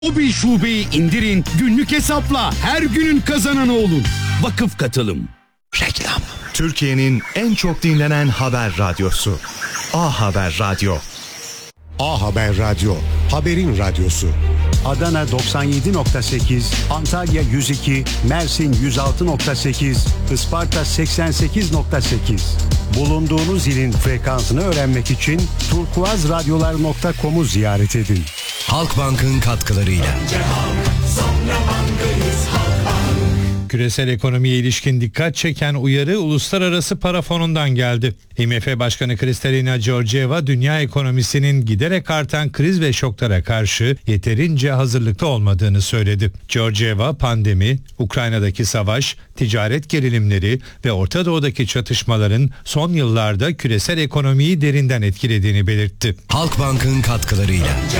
Mobil şubeyi indirin, günlük hesapla her günün kazananı olun. Vakıf Katılım. Reklam. Türkiye'nin en çok dinlenen haber radyosu. A Haber Radyo. A Haber Radyo, haberin radyosu. Adana 97.8, Antalya 102, Mersin 106.8, Isparta 88.8. Bulunduğunuz ilin frekansını öğrenmek için turkuazradyolar.com'u ziyaret edin. Halkbank'ın katkılarıyla. Küresel ekonomiye ilişkin dikkat çeken uyarı Uluslararası Para Fonu'ndan geldi. IMF Başkanı Kristalina Georgieva, dünya ekonomisinin giderek artan kriz ve şoklara karşı yeterince hazırlıklı olmadığını söyledi. Georgieva, pandemi, Ukrayna'daki savaş, ticaret gerilimleri ve Orta Doğu'daki çatışmaların son yıllarda küresel ekonomiyi derinden etkilediğini belirtti. Halkbank'ın katkılarıyla.